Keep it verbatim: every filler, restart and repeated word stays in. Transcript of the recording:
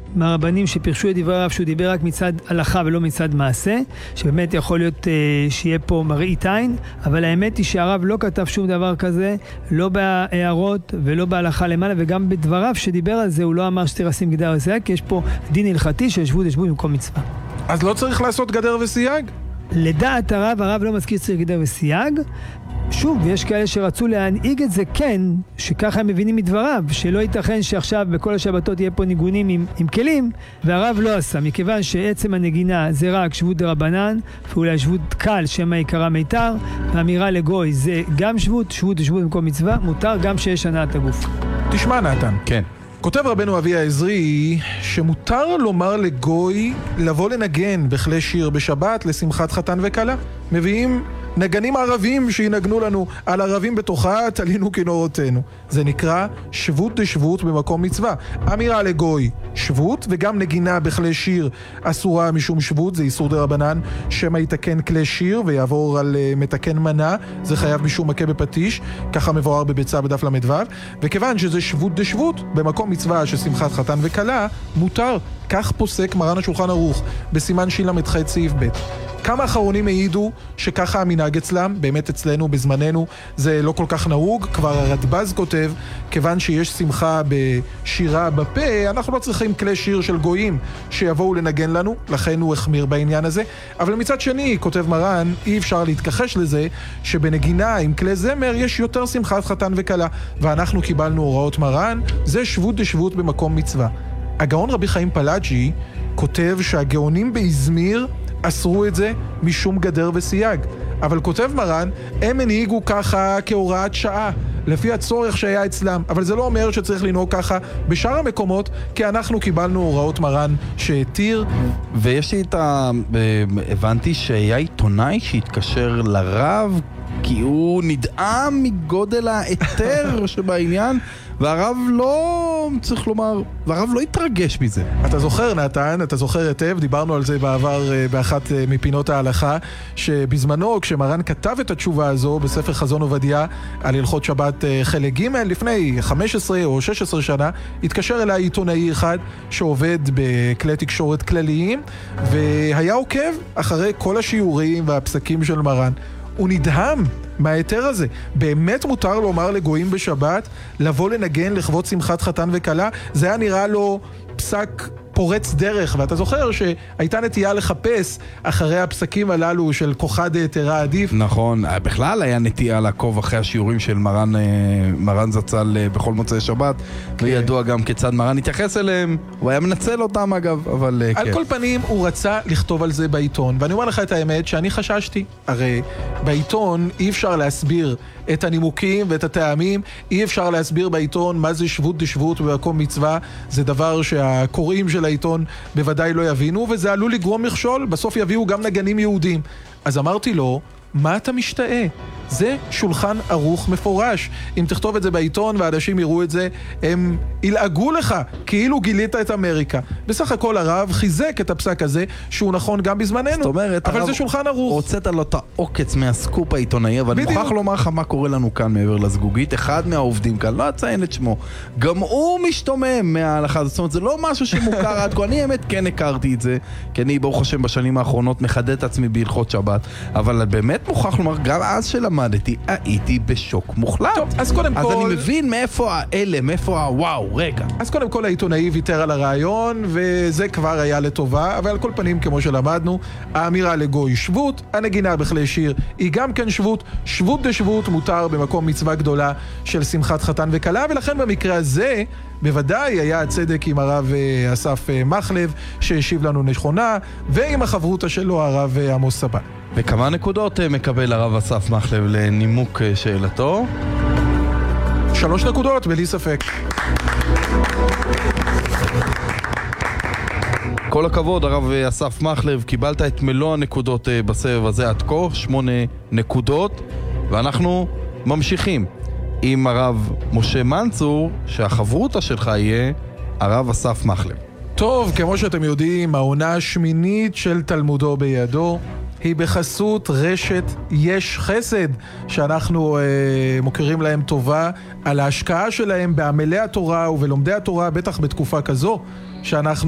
מהרבנים שפרשו את דברי הרב שהוא דיבר רק מצד הלכה ולא מצד מעשה, שבאמת יכול להיות אה, שיהיה פה מראית עין, אבל האמת היא שהרב לא כתב שום דבר כזה, לא בהערות ולא בהלכה למעלה, וגם בדבריו שדיבר על זה הוא לא אמר שצריך לשים גדר וסייג, כי יש פה דין הלכתי של שבות ושבות במקום מצווה. אז לא צריך לעשות גדר וסייג? לדעת הרב, הרב לא מזכיר שצריך גדר וסייג. שוב, יש כאלה שרצו להנהיג את זה כן, שככה הם מבינים מדבריו, שלא ייתכן שעכשיו בכל השבתות יהיה פה ניגונים עם, עם כלים, והרב לא עשה, מכיוון שעצם הנגינה זה רק שבות דרבנן, ואולי שבות קל, שמה עיקרה מיתר, והאמירה לגוי זה גם שבות, שבות ושבות במקום מצווה, מותר גם שיש הנעת הגוף. תשמע נתן. כן. כותב רבנו אבי העזרי שמותר לומר לגוי לבוא לנגן בכלי שיר בשבת לשמחת חתן וכלה. מביאים נגנים ערבים שינגנו לנו, על ערבים בתוכה תלינו כנורותינו. זה נקרא שבות דשבות במקום מצווה. אמירה לגוי שבות, וגם נגינה בכלי שיר אסורה משום שבות, זה איסור דרבנן, שמא יתקן כלי שיר ויעבור על uh, מתקן מנה, זה חייב משום מכה בפטיש, ככה מבואר בביצה בדף למדו, וכיוון שזה שבות דשבות במקום מצווה של שמחת חתן וכלה, מותר. כך פוסק מרן השולחן ערוך בסימן של"ח סעיף ב'. כמה אחרונים העידו שככה המנהג אצלם, באמת אצלנו בזמננו זה לא כל כך נהוג, כבר הרדב"ז כותב, כיוון שיש שמחה בשירה בפה, אנחנו לא צריכים כלי שיר של גויים שיבואו לנגן לנו, לכן הוא החמיר בעניין הזה. אבל מצד שני, כותב מרן, אי אפשר להתכחש לזה שבנגינה עם כלי זמר יש יותר שמחת חתן וכלה, ואנחנו קיבלנו הוראות מרן, זה שבות דשבות במקום מצווה. הגאון רבי חיים פלאג'י כותב שהגאונים באזמיר אסרו את זה משום גדר וסייג, אבל כותב מרן, הם הנהיגו ככה כהוראת שעה, לפי הצורך שהיה אצלם, אבל זה לא אומר שצריך לנהוג ככה בשאר המקומות, כי אנחנו קיבלנו הוראות מרן שהתיר. ויש לי את ה... הבנתי שהיה עיתונאי שהתקשר לרב, כי הוא נדהם מגודל היתר שבעניין, והרב לא, צריך לומר, והרב לא התרגש מזה. אתה זוכר נתן, אתה זוכר היטב, דיברנו על זה בעבר באחת מפינות ההלכה, שבזמנו כשמרן כתב את התשובה הזו בספר חזון עובדיה על הלכות שבת חלק ג' לפני חמש עשרה או שש עשרה שנה, התקשר אליי עיתונאי אחד שעובד בכלי תקשורת כלליים, והיה עוקב אחרי כל השיעורים והפסקים של מרן. הוא נדהם מהיתר הזה. באמת מותר לומר לגויים בשבת לבוא לנגן לכבוד שמחת חתן וכלה? זה היה נראה לו פסק פורץ דרך, ואתה זוכר שהייתה נטייה לחפש אחרי הפסקים הללו של כוחד היתרה עדיף. נכון, בכלל היה נטייה לעקוב אחרי השיעורים של מרן, מרן זצ"ל בכל מוצאי שבת, כן. וידוע גם כיצד מרן התייחס אליהם, הוא היה מנצל אותם אגב, אבל על כן. כל פנים הוא רצה לכתוב על זה בעיתון, ואני אומר לך את האמת שאני חששתי, הרי בעיתון אי אפשר להסביר את הנימוקים ואת הטעמים, אי אפשר להסביר בעיתון מה זה שבות דשבות במקום מצווה, זה דבר שהקוראים של העיתון בוודאי לא יבינו, וזה עלול לגרום מכשול, בסוף יביאו גם נגנים יהודים. אז אמרתי לו, מה אתה משתאה? זה שולחן ערוך מפורש. אם תכתוב את זה בעיתון ואנשים יראו את זה, הם ילעגו לך כאילו גילית את אמריקה. בסך הכל הרב חיזק את הפסק הזה שהוא נכון גם בזמננו. זאת אומרת, אבל זה שולחן ערוך. הוצאת לו את העוקץ מהסקופ העיתונאי, אבל אני מוכרח לומר לך מה קורה לנו כאן מעבר לזגוגית. אחד מהעובדים כאן, לא אציין את שמו, גם הוא משתומם מההלכה. זאת אומרת, זה לא משהו שמוכר עד כה. אני האמת כן הכרתי את זה, כי אני ברוך השם בשנים האחרונות מחדד את עצמי בהלכות שבת, אבל באמת מוכרח לומר, גם אז שלמדתי, הייתי בשוק מוחלט. טוב, אז קודם אז כל... אני מבין מאיפה האלה, מאיפה הוואו, רגע. אז קודם כל העיתונאי ויתר על הרעיון, וזה כבר היה לטובה, אבל על כל פנים, כמו שלמדנו, האמירה לגוי שבות, הנגינה בכלי שיר היא גם כן שבות, שבות דשבות מותר במקום מצווה גדולה של שמחת חתן וכלה, ולכן במקרה הזה בוודאי היה הצדק עם הרב אסף מחלב שהשיב לנו נכונה, ועם החברותה שלו הרב עמוס סבן. וכמה נקודות מקבל הרב אסף מחלב לנימוק שאלתו? שלוש נקודות, בלי ספק. כל הכבוד, הרב אסף מחלב, קיבלת את מלוא הנקודות בסבב הזה עד כה, שמונה נקודות, ואנחנו ממשיכים עם הרב משה מנצור, שהחברותה שלך יהיה הרב אסף מחלב. טוב, כמו שאתם יודעים, העונה השמינית של תלמודו בידו היא בחסות רשת יש חסד, שאנחנו אה, מוכרים להם טובה על ההשקעה שלהם בעמלי התורה ובלומדי התורה, בטח בתקופה כזו שאנחנו